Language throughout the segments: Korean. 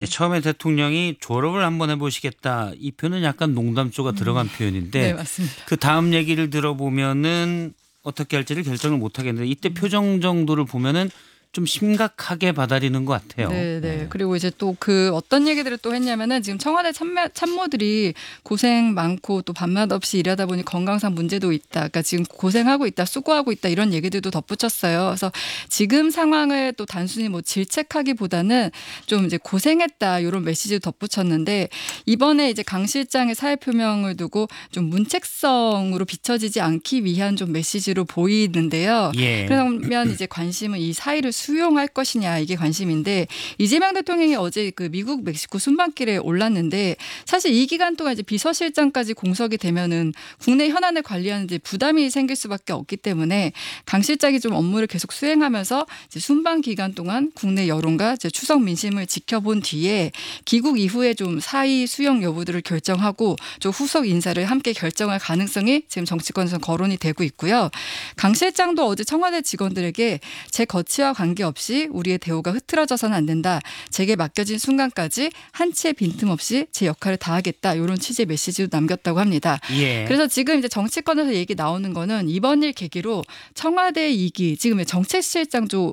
처음에 대통령이 졸업을 한번 해보시겠다. 이 표현은 약간 농담조가 들어간 표현인데 네, 맞습니다. 그 다음 얘기를 들어보면은 어떻게 할지를 결정을 못 하겠는데 이때 표정 정도를 보면은 좀 심각하게 받아들이는 것 같아요. 네. 그리고 이제 또 그 어떤 얘기들을 또 했냐면은 지금 청와대 참모들이 고생 많고 또 밤낮 없이 일하다 보니 건강상 문제도 있다. 그러니까 지금 고생하고 있다, 수고하고 있다 이런 얘기들도 덧붙였어요. 그래서 지금 상황을 또 단순히 뭐 질책하기보다는 좀 이제 고생했다 이런 메시지를 덧붙였는데 이번에 이제 강 실장의 사의 표명을 두고 좀 문책성으로 비춰지지 않기 위한 좀 메시지로 보이는데요. 예. 그러면 이제 관심은 이 사의를 수용할 것이냐 이게 관심인데 이재명 대통령이 어제 그 미국 멕시코 순방길에 올랐는데 사실 이 기간 동안 이제 비서실장까지 공석이 되면은 국내 현안을 관리하는 데 부담이 생길 수밖에 없기 때문에 강 실장이 좀 업무를 계속 수행하면서 이제 순방 기간 동안 국내 여론과 이제 추석 민심을 지켜본 뒤에 귀국 이후에 좀 사의 수용 여부들을 결정하고 좀 후속 인사를 함께 결정할 가능성이 지금 정치권에서 거론이 되고 있고요. 강 실장도 어제 청와대 직원들에게 제 거취와 관계없이 우리의 대우가 흐트러져서는 안 된다. 제게 맡겨진 순간까지 한치의 빈틈없이 제 역할을 다하겠다. 이런 취지의 메시지도 남겼다고 합니다. 예. 그래서 지금 이제 정치권에서 얘기 나오는 거는 이번 일 계기로 청와대 2기 지금 정책실장도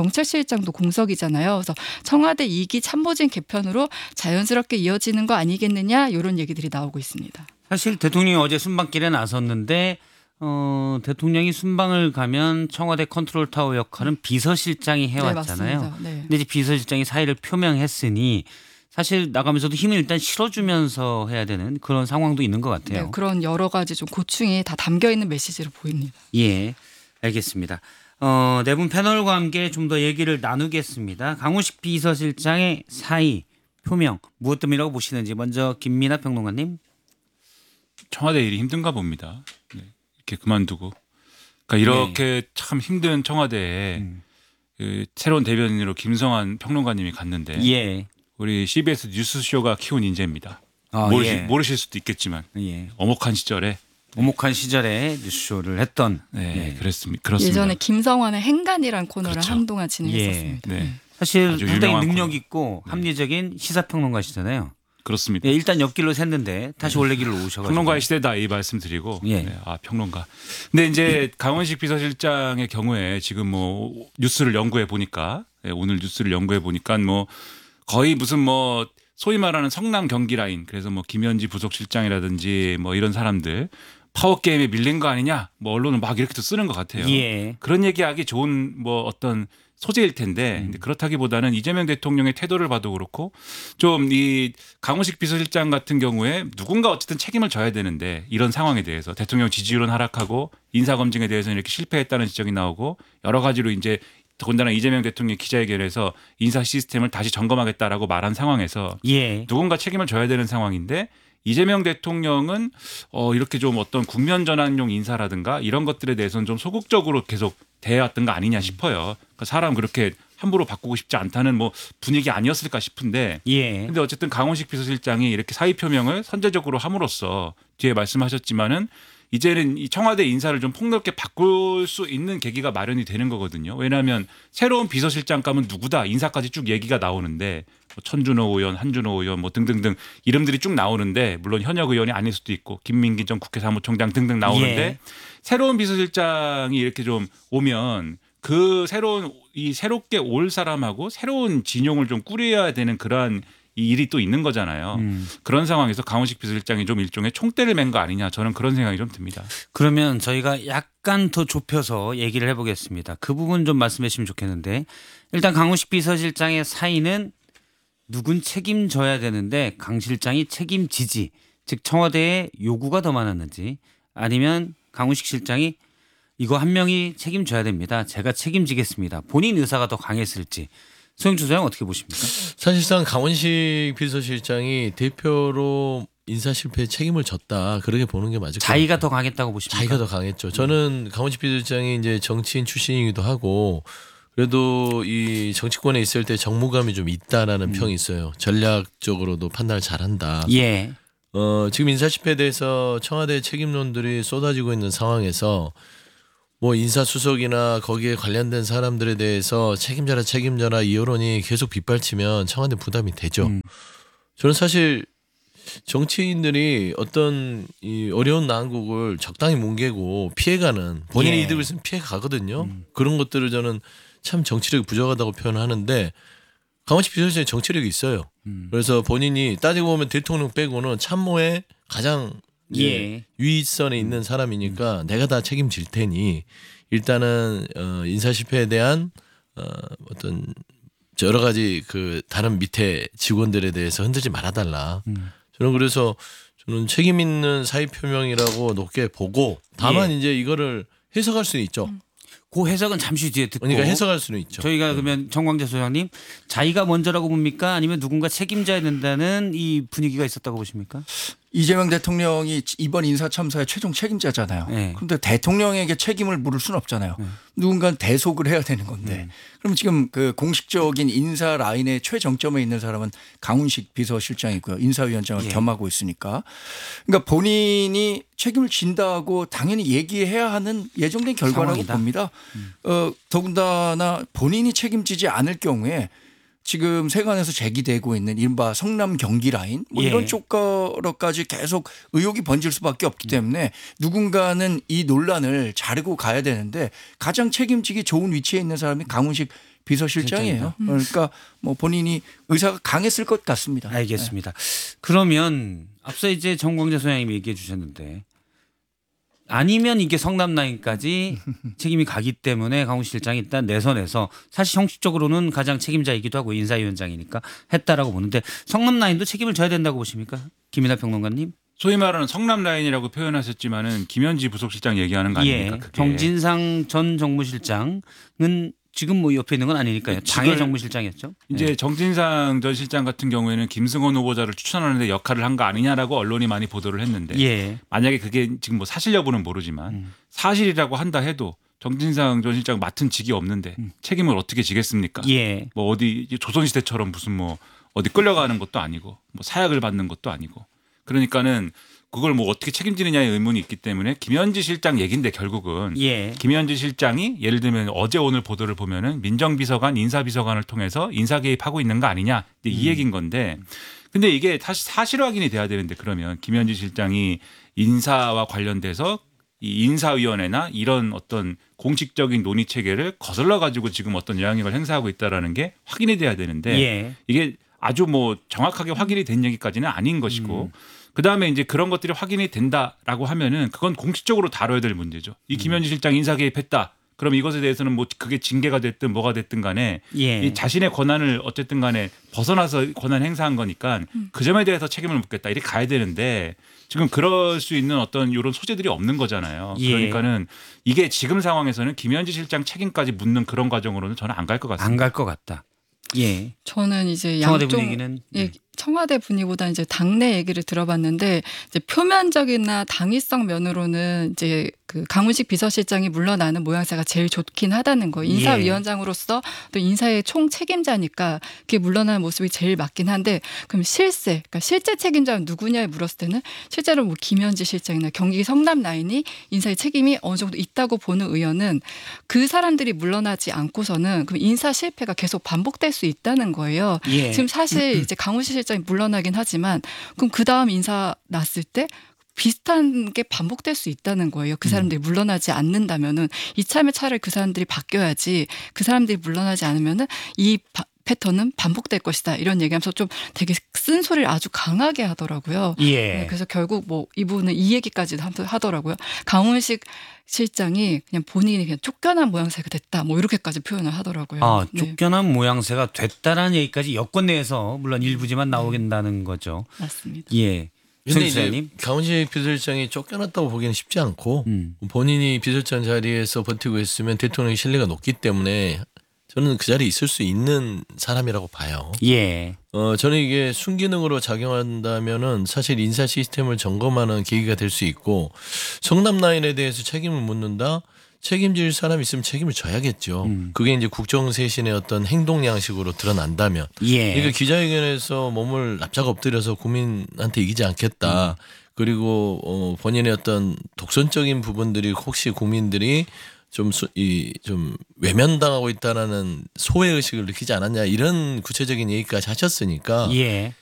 공석이잖아요. 그래서 청와대 2기 참모진 개편으로 자연스럽게 이어지는 거 아니겠느냐 이런 얘기들이 나오고 있습니다. 사실 대통령이 어제 순방길에 나섰는데 대통령이 순방을 가면 청와대 컨트롤타워 역할은 비서실장이 해왔잖아요. 네. 근데 이제 비서실장이 사의를 표명했으니 사실 나가면서도 힘을 일단 실어주면서 해야 되는 그런 상황도 있는 것 같아요. 네, 그런 여러 가지 좀 고충이 다 담겨 있는 메시지로 보입니다. 예, 알겠습니다. 네 분 패널과 함께 좀 더 얘기를 나누겠습니다. 강훈식 비서실장의 사의 표명 무엇 때문이라고 보시는지 먼저 김민하 평론가님. 청와대 일이 힘든가 봅니다. 네. 이렇게 그만두고. 그러니까 이렇게 참 힘든 청와대에 그 새로운 대변인으로 김성환 평론가님이 갔는데 예. 우리 CBS 뉴스쇼가 키운 인재입니다. 모르실 수도 있겠지만 오목한 시절에 뉴스쇼를 했던. 네, 그렇습니다. 예전에 김성환의 행간이라는 코너를 그렇죠. 한동안 진행했었습니다. 네. 사실 상당히 유명한 능력 있고 합리적인 시사평론가시잖아요. 그렇습니다. 네, 일단 옆길로 샜는데 다시 원래 길로 오셔가지고. 평론가의 시대다 이 말씀드리고. 예. 네, 평론가. 근데 이제 강원식 비서실장의 경우에 지금 뭐 뉴스를 연구해 보니까 오늘 뉴스를 연구해 보니까 뭐 거의 무슨 뭐 소위 말하는 성남 경기 라인 그래서 뭐 김현지 부속실장이라든지 뭐 이런 사람들 파워게임에 밀린 거 아니냐 뭐 언론은 막 이렇게 또 쓰는 것 같아요. 예. 그런 얘기하기 좋은 뭐 어떤 소재일 텐데 근데 그렇다기보다는 이재명 대통령의 태도를 봐도 그렇고 좀 이 강훈식 비서실장 같은 경우에 누군가 어쨌든 책임을 져야 되는데 이런 상황에 대해서 대통령 지지율은 하락하고 인사검증에 대해서는 이렇게 실패했다는 지적이 나오고 여러 가지로 이제 더군다나 이재명 대통령이 기자회견에서 인사 시스템을 다시 점검하겠다라고 말한 상황에서 누군가 책임을 져야 되는 상황인데 이재명 대통령은 이렇게 좀 어떤 국면 전환용 인사라든가 이런 것들에 대해서는 좀 소극적으로 계속 대해왔던 거 아니냐 싶어요. 그러니까 사람 그렇게 함부로 바꾸고 싶지 않다는 뭐 분위기 아니었을까 싶은데 근데 어쨌든 강훈식 비서실장이 이렇게 사의 표명을 선제적으로 함으로써 뒤에 말씀하셨지만은 이제는 이 청와대 인사를 좀 폭넓게 바꿀 수 있는 계기가 마련이 되는 거거든요. 왜냐하면 새로운 비서실장감은 누구다 인사까지 쭉 얘기가 나오는데 뭐 천준호 의원, 한준호 의원 뭐 등등등 이름들이 쭉 나오는데 물론 현역 의원이 아닐 수도 있고 김민기 전 국회 사무총장 등등 나오는데 새로운 비서실장이 이렇게 좀 오면 그 새롭게 올 사람하고 새로운 진용을 좀 꾸려야 되는 그러한 이 일이 또 있는 거잖아요. 그런 상황에서 강훈식 비서실장이 좀 일종의 총대를 맨 거 아니냐 저는 그런 생각이 좀 듭니다. 그러면 저희가 약간 더 좁혀서 얘기를 해보겠습니다. 그 부분 좀 말씀해 주시면 좋겠는데 일단 강훈식 비서실장의 사의는 누군 책임져야 되는데 강 실장이 책임지지 즉 청와대에 요구가 더 많았는지 아니면 강훈식 실장이 이거 한 명이 책임져야 됩니다. 제가 책임지겠습니다. 본인 의사가 더 강했을지 소영주 소장 어떻게 보십니까? 사실상 강원식 비서실장이 대표로 인사 실패에 책임을 졌다 그렇게 보는 게 맞을 것 같아요. 자기가 더 강했다고 보십니까? 자기가 더 강했죠. 저는 강원식 비서실장이 이제 정치인 출신이기도 하고 그래도 이 정치권에 있을 때 정무감이 좀 있다라는 평이 있어요. 전략적으로도 판단을 잘한다. 지금 인사 실패에 대해서 청와대 책임론들이 쏟아지고 있는 상황에서 뭐 인사수석이나 거기에 관련된 사람들에 대해서 책임져라 이 여론이 계속 빗발치면 청와대 부담이 되죠. 저는 사실 정치인들이 어떤 이 어려운 난국을 적당히 뭉개고 피해가는 본인의 예. 이득을 쓰면 피해가거든요. 그런 것들을 저는 참 정치력이 부족하다고 표현하는데 강원식 비서실장이 정치력이 있어요. 그래서 본인이 따지고 보면 대통령 빼고는 참모의 가장 예. 위선에 있는 사람이니까 내가 다 책임질 테니 일단은 인사 실패에 대한 어떤 여러 가지 그 다른 밑에 직원들에 대해서 흔들지 말아달라. 저는 그래서 저는 책임 있는 사의 표명이라고 높게 보고 다만 예. 이제 이거를 해석할 수는 있죠. 그 해석은 잠시 뒤에 듣고 그러니까 해석할 수는 있죠. 저희가 그러면 정광재 소장님 자기가 먼저라고 봅니까? 아니면 누군가 책임져야 된다는 이 분위기가 있었다고 보십니까? 이재명 대통령이 이번 인사 참사의 최종 책임자잖아요. 네. 그런데 대통령에게 책임을 물을 수는 없잖아요. 누군가는 대속을 해야 되는 건데. 그럼 지금 그 공식적인 인사 라인의 최정점에 있는 사람은 강훈식 비서실장이고요. 인사위원장을 예. 겸하고 있으니까. 그러니까 본인이 책임을 진다고 당연히 얘기해야 하는 예정된 결과라고 상황이다. 봅니다. 더군다나 본인이 책임지지 않을 경우에 지금 세간에서 제기되고 있는 이른바 성남 경기 라인 뭐 예. 이런 쪽으로까지 계속 의혹이 번질 수밖에 없기 때문에 누군가는 이 논란을 자르고 가야 되는데 가장 책임지기 좋은 위치에 있는 사람이 강훈식 비서실장이에요. 그러니까 뭐 본인이 의사가 강했을 것 같습니다. 알겠습니다. 그러면 앞서 이제 정광재 소장님이 얘기해 주셨는데 아니면 이게 성남 라인까지 책임이 가기 때문에 강훈 실장이 일단 내선에서 사실 형식적으로는 가장 책임자이기도 하고 인사위원장이니까 했다라고 보는데 성남 라인도 책임을 져야 된다고 보십니까? 김이나 평론가님? 소위 말하는 성남 라인이라고 표현하셨지만은 김현지 부속실장 얘기하는 거 아닙니까? 예. 그게. 정진상 전 정무실장은 지금 뭐 옆에 있는 건 아니니까요. 당의 지금 정무실장이었죠. 이제 네. 정진상 전 실장 같은 경우에는 김승원 후보자를 추천하는데 역할을 한 거 아니냐라고 언론이 많이 보도를 했는데 예. 만약에 그게 지금 뭐 사실 여부는 모르지만 사실이라고 한다 해도 정진상 전 실장 맡은 직이 없는데 책임을 어떻게 지겠습니까? 예. 뭐 어디 조선시대처럼 무슨 뭐 어디 끌려가는 것도 아니고 뭐 사약을 받는 것도 아니고 그러니까는 그걸 뭐 어떻게 책임지느냐의 의문이 있기 때문에 김현지 실장 얘긴데 결국은 예. 김현지 실장이 예를 들면 어제 오늘 보도를 보면은 민정비서관 인사비서관을 통해서 인사 개입하고 있는 거 아니냐 이 얘기인 건데 근데 이게 다시 사실 확인이 돼야 되는데 그러면 김현지 실장이 인사와 관련돼서 이 인사위원회나 이런 어떤 공식적인 논의 체계를 거슬러 가지고 지금 어떤 영향력을 행사하고 있다라는 게 확인이 돼야 되는데 예. 이게 아주 뭐 정확하게 확인이 된 얘기까지는 아닌 것이고 그다음에 이제 그런 것들이 확인이 된다라고 하면은 그건 공식적으로 다뤄야 될 문제죠. 이 김현지 실장 인사 개입했다. 그럼 이것에 대해서는 뭐 그게 징계가 됐든 뭐가 됐든 간에 예. 이 자신의 권한을 어쨌든 간에 벗어나서 권한 행사한 거니까 그 점에 대해서 책임을 묻겠다. 이렇게 가야 되는데 지금 그럴 수 있는 어떤 이런 소재들이 없는 거잖아요. 예. 그러니까는 이게 지금 상황에서는 김현지 실장 책임까지 묻는 그런 과정으로는 저는 안 갈 것 같습니다. 안 갈 것 같다. 예. 저는 이제 청와대 양쪽 분위기는 예, 청와대 분위기보다 이제 당내 얘기를 들어봤는데 이제 표면적이나 당위성 면으로는 이제 그 강훈식 비서실장이 물러나는 모양새가 제일 좋긴 하다는 거예요. 인사위원장으로서 또 인사의 총 책임자니까 그게 물러나는 모습이 제일 맞긴 한데 그럼 그러니까 실제 책임자는 누구냐에 물었을 때는 실제로 뭐 김현지 실장이나 경기 성남 라인이 인사의 책임이 어느 정도 있다고 보는 의원은 그 사람들이 물러나지 않고서는 그럼 인사 실패가 계속 반복될 수 있다는 거예요. 예. 지금 사실 이제 강훈식 실장이 물러나긴 하지만 그럼 그 다음 인사 났을 때 비슷한 게 반복될 수 있다는 거예요. 그 사람들이 물러나지 않는다면은 이참에 차라리 그 사람들이 바뀌어야지 그 사람들이 물러나지 않으면은 이 패턴은 반복될 것이다. 이런 얘기하면서 좀 되게 쓴소리를 아주 강하게 하더라고요. 예. 네, 그래서 결국 뭐 이분은 이 얘기까지 하더라고요. 강훈식 실장이 그냥 본인이 그냥 쫓겨난 모양새가 됐다. 뭐 이렇게까지 표현을 하더라고요. 아, 네, 쫓겨난 모양새가 됐다라는 얘기까지 여권 내에서 물론 일부지만 나오겠다는 거죠. 맞습니다. 예. 근데 최기자님. 이제 강훈식 비서실장이 쫓겨났다고 보기는 쉽지 않고 본인이 비서실장 자리에서 버티고 있으면 대통령의 신뢰가 높기 때문에 저는 그 자리에 있을 수 있는 사람이라고 봐요. 예. 저는 이게 순기능으로 작용한다면은 사실 인사 시스템을 점검하는 계기가 될 수 있고 성남 라인에 대해서 책임을 묻는다. 책임질 사람이 있으면 책임을 져야겠죠. 그게 이제 국정쇄신의 어떤 행동 양식으로 드러난다면. 예. 그러니까 기자회견에서 몸을 납작 엎드려서 국민한테 이기지 않겠다. 그리고 본인의 어떤 독선적인 부분들이 혹시 국민들이 좀 외면당하고 있다라는 소외 의식을 느끼지 않았냐 이런 구체적인 얘기까지 하셨으니까 예.